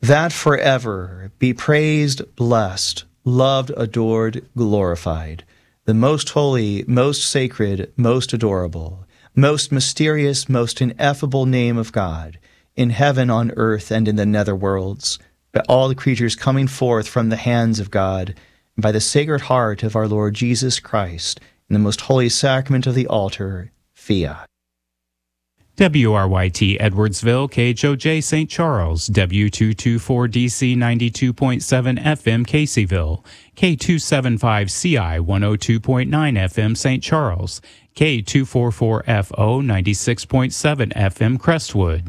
that forever be praised, blessed, loved, adored, glorified, the most holy, most sacred, most adorable, most mysterious, most ineffable name of God, in heaven, on earth, and in the nether worlds, by all the creatures coming forth from the hands of God, and by the Sacred Heart of our Lord Jesus Christ, in the most holy sacrament of the altar, fiat. WRYT Edwardsville, KHOJ St. Charles, W224DC 92.7 FM Caseyville, K275CI 102.9 FM St. Charles, K244FO 96.7 FM Crestwood.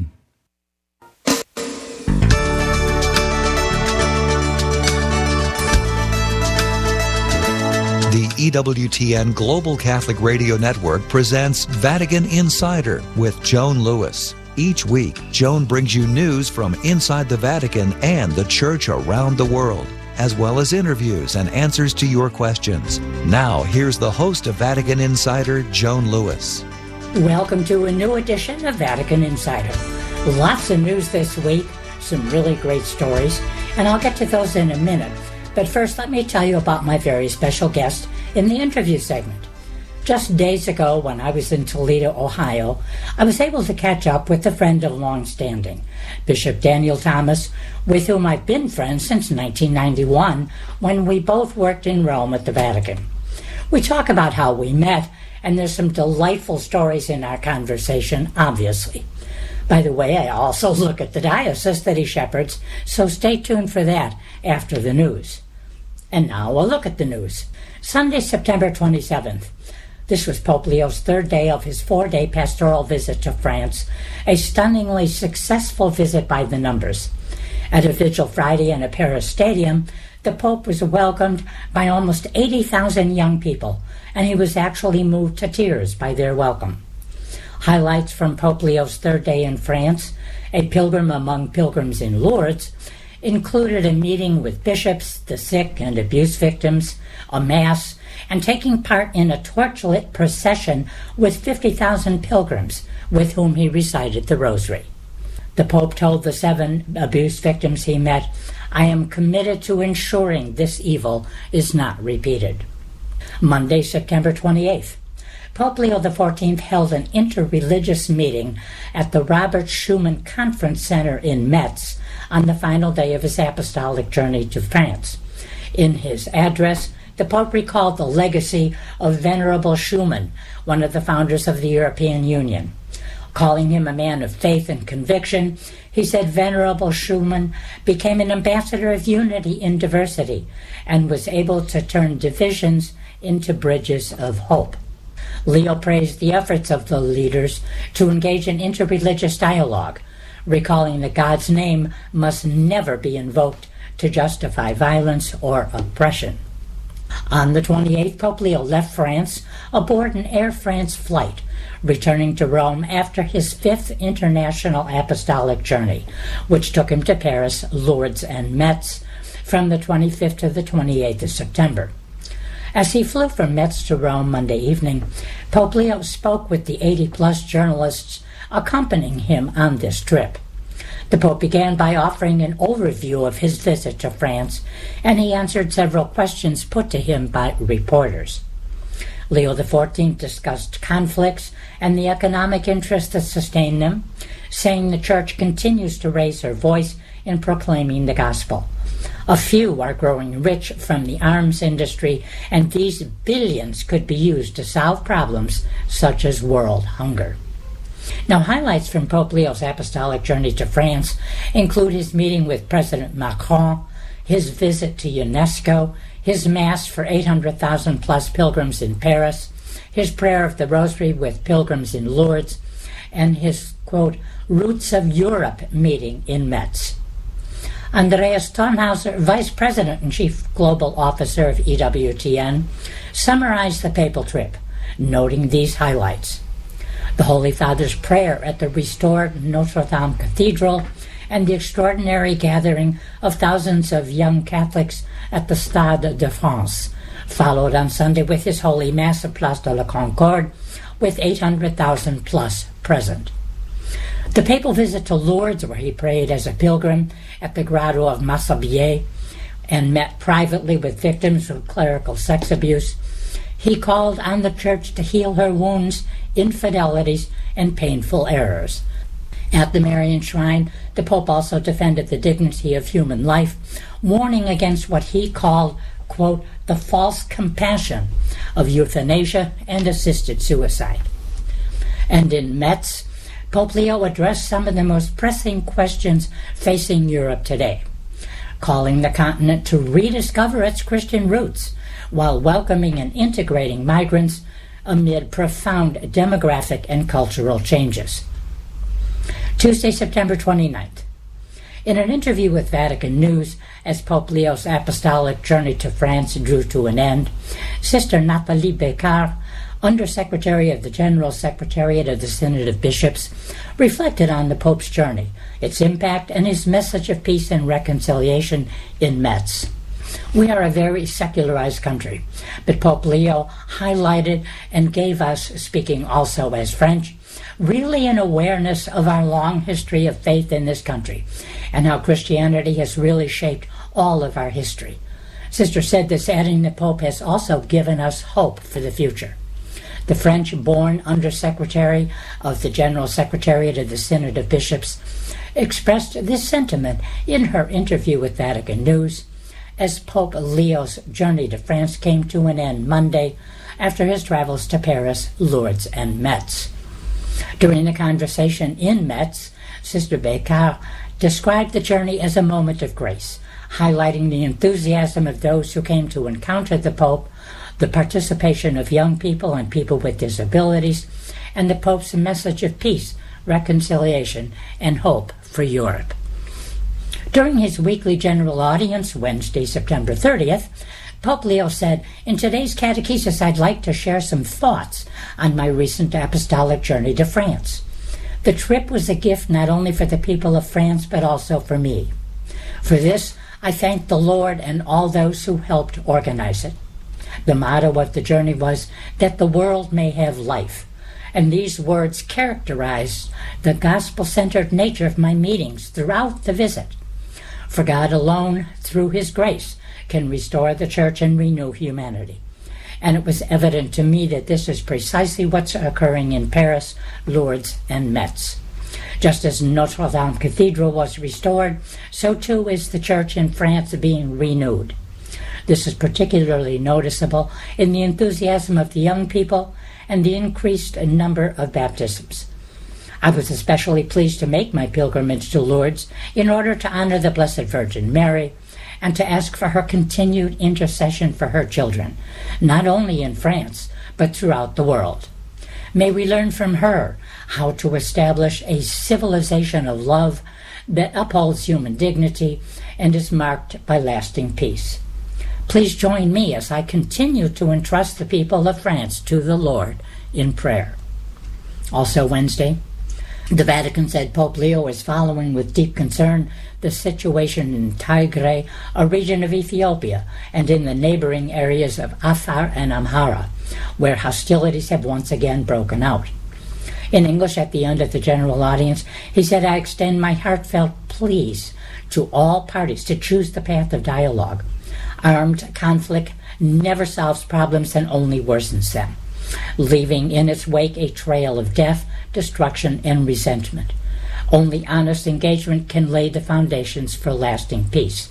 The EWTN Global Catholic Radio Network presents Vatican Insider with Joan Lewis. Each week, Joan brings you news from inside the Vatican and the Church around the world, as well as interviews and answers to your questions. Now, here's the host of Vatican Insider, Joan Lewis. Welcome to a new edition of Vatican Insider. Lots of news this week, some really great stories, and I'll get to those in a minute. But first, let me tell you about my very special guest in the interview segment. Just days ago, when I was in Toledo, Ohio, I was able to catch up with a friend of long standing, Bishop Daniel Thomas, with whom I've been friends since 1991, when we both worked in Rome at the Vatican. We talk about how we met, and there's some delightful stories in our conversation, obviously. By the way, I also look at the diocese that he shepherds, so stay tuned for that after the news. And now a look at the news. Sunday, September 27th. This was Pope Leo's third day of his 4-day pastoral visit to France, a stunningly successful visit by the numbers. At a vigil Friday in a Paris stadium, the Pope was welcomed by almost 80,000 young people, and he was actually moved to tears by their welcome. Highlights from Pope Leo's third day in France, a pilgrim among pilgrims in Lourdes, included a meeting with bishops, the sick and abuse victims, a mass, and taking part in a torchlit procession with 50,000 pilgrims with whom he recited the Rosary. The Pope told the 7 abuse victims he met, "I am committed to ensuring this evil is not repeated." Monday, September 28th. Pope Leo XIV held an interreligious meeting at the Robert Schuman Conference Center in Metz on the final day of his apostolic journey to France. In his address, the Pope recalled the legacy of Venerable Schuman, one of the founders of the European Union. Calling him a man of faith and conviction, he said Venerable Schuman became an ambassador of unity in diversity and was able to turn divisions into bridges of hope. Leo praised the efforts of the leaders to engage in interreligious dialogue, recalling that God's name must never be invoked to justify violence or oppression. On the 28th, Pope Leo left France aboard an Air France flight, returning to Rome after his 5th international apostolic journey, which took him to Paris, Lourdes, and Metz from the 25th to the 28th of September. As he flew from Metz to Rome Monday evening, Pope Leo spoke with the 80-plus journalists accompanying him on this trip. The Pope began by offering an overview of his visit to France, and he answered several questions put to him by reporters. Leo XIV discussed conflicts and the economic interests that sustain them, saying the Church continues to raise her voice in proclaiming the gospel. A few are growing rich from the arms industry, and these billions could be used to solve problems such as world hunger. Now, highlights from Pope Leo's apostolic journey to France include his meeting with President Macron, his visit to UNESCO, his Mass for 800,000-plus pilgrims in Paris, his prayer of the Rosary with pilgrims in Lourdes, and his, quote, Roots of Europe meeting in Metz. Andreas Thornhauser, Vice President and Chief Global Officer of EWTN, summarized the papal trip, noting these highlights: the Holy Father's prayer at the restored Notre Dame Cathedral, and the extraordinary gathering of thousands of young Catholics at the Stade de France, followed on Sunday with his Holy Mass at Place de la Concorde, with 800,000 plus present. The papal visit to Lourdes, where he prayed as a pilgrim at the Grotto of Massabielle and met privately with victims of clerical sex abuse, he called on the Church to heal her wounds, infidelities, and painful errors. At the Marian Shrine, the Pope also defended the dignity of human life, warning against what he called, quote, the false compassion of euthanasia and assisted suicide. And in Metz, Pope Leo addressed some of the most pressing questions facing Europe today, calling the continent to rediscover its Christian roots while welcoming and integrating migrants amid profound demographic and cultural changes. Tuesday, September 29th. In an interview with Vatican News, as Pope Leo's apostolic journey to France drew to an end, Sister Nathalie Becard, Undersecretary of the General Secretariat of the Synod of Bishops, reflected on the Pope's journey, its impact, and his message of peace and reconciliation in Metz. We are a very secularized country, but Pope Leo highlighted and gave us, speaking also as French, really an awareness of our long history of faith in this country and how Christianity has really shaped all of our history. Sister said this, adding the Pope has also given us hope for the future. The French-born Undersecretary of the General Secretariat of the Synod of Bishops expressed this sentiment in her interview with Vatican News as Pope Leo's journey to France came to an end Monday after his travels to Paris, Lourdes, and Metz. During the conversation in Metz, Sister Becard described the journey as a moment of grace, highlighting the enthusiasm of those who came to encounter the Pope, the participation of young people and people with disabilities, and the Pope's message of peace, reconciliation, and hope for Europe. During his weekly general audience, Wednesday, September 30th, Pope Leo said, "In today's catechesis, I'd like to share some thoughts on my recent apostolic journey to France. The trip was a gift not only for the people of France, but also for me. For this, I thank the Lord and all those who helped organize it. The motto of the journey was that the world may have life, and these words characterized the gospel-centered nature of my meetings throughout the visit. For God alone, through His grace, can restore the Church and renew humanity. And it was evident to me that this is precisely what's occurring in Paris, Lourdes, and Metz. Just as Notre Dame Cathedral was restored, so too is the Church in France being renewed. This is particularly noticeable in the enthusiasm of the young people and the increased number of baptisms. I was especially pleased to make my pilgrimage to Lourdes in order to honor the Blessed Virgin Mary and to ask for her continued intercession for her children, not only in France, but throughout the world. May we learn from her how to establish a civilization of love that upholds human dignity and is marked by lasting peace. Please join me as I continue to entrust the people of France to the Lord in prayer." Also Wednesday, the Vatican said Pope Leo is following with deep concern the situation in Tigray, a region of Ethiopia, and in the neighboring areas of Afar and Amhara, where hostilities have once again broken out. In English, at the end of the general audience, he said, "I extend my heartfelt pleas to all parties to choose the path of dialogue. Armed conflict never solves problems and only worsens them, leaving in its wake a trail of death, destruction, and resentment. Only honest engagement can lay the foundations for lasting peace."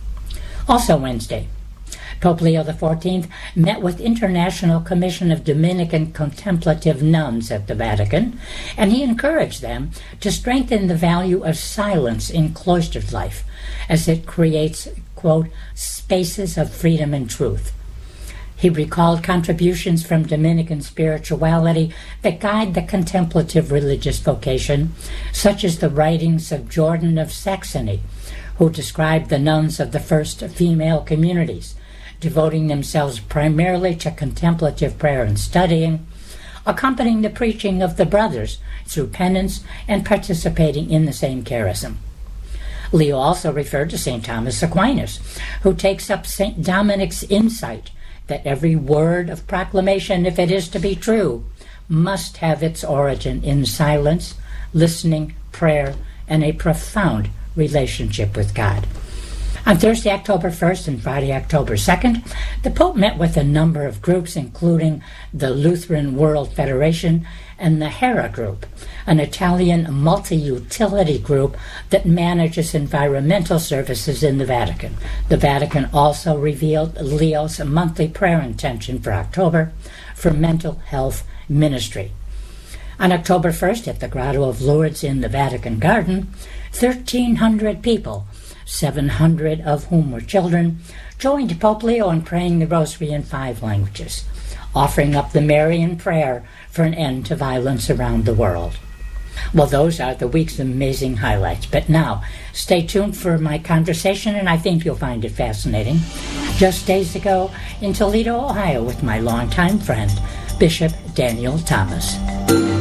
Also Wednesday, Pope Leo XIV met with International Commission of Dominican Contemplative Nuns at the Vatican, and he encouraged them to strengthen the value of silence in cloistered life, as it creates, quote, spaces of freedom and truth. He recalled contributions from Dominican spirituality that guide the contemplative religious vocation, such as the writings of Jordan of Saxony, who described the nuns of the first female communities, devoting themselves primarily to contemplative prayer and studying, accompanying the preaching of the brothers through penance and participating in the same charism. Leo also referred to St. Thomas Aquinas, who takes up St. Dominic's insight that every word of proclamation, if it is to be true, must have its origin in silence, listening, prayer, and a profound relationship with God. On Thursday, October 1st and Friday, October 2nd, the Pope met with a number of groups, including the Lutheran World Federation and the Hera Group, an Italian multi-utility group that manages environmental services in the Vatican. The Vatican also revealed Leo's monthly prayer intention for October for mental health ministry. On October 1st, at the Grotto of Lourdes in the Vatican Garden, 1,300 people, 700 of whom were children, joined Pope Leo in praying the Rosary in 5 languages, offering up the Marian prayer for an end to violence around the world. Well, those are the week's amazing highlights. But now, stay tuned for my conversation, and I think you'll find it fascinating. Just days ago, in Toledo, Ohio, with my longtime friend, Bishop Daniel Thomas.